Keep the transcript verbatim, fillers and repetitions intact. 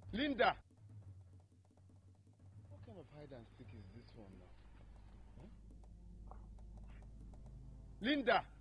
Linda! What kind of hide and seek is this one now? Huh? Linda!